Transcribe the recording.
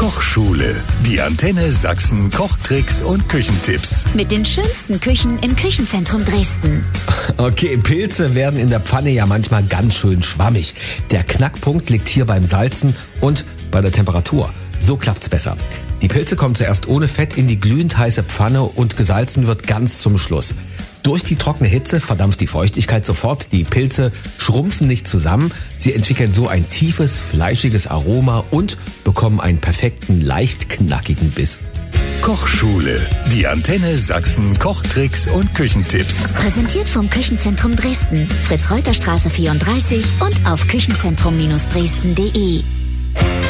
Kochschule. Die Antenne Sachsen Kochtricks und Küchentipps. Mit den schönsten Küchen im Küchenzentrum Dresden. Okay, Pilze werden in der Pfanne ja manchmal ganz schön schwammig. Der Knackpunkt liegt hier beim Salzen und bei der Temperatur. So klappt's besser. Die Pilze kommen zuerst ohne Fett in die glühend heiße Pfanne und gesalzen wird ganz zum Schluss. Durch die trockene Hitze verdampft die Feuchtigkeit sofort, die Pilze schrumpfen nicht zusammen, sie entwickeln so ein tiefes, fleischiges Aroma und bekommen einen perfekten, leicht knackigen Biss. Kochschule. Die Antenne Sachsen Kochtricks und Küchentipps. Präsentiert vom Küchenzentrum Dresden. Fritz-Reuter-Straße 34 und auf küchenzentrum-dresden.de.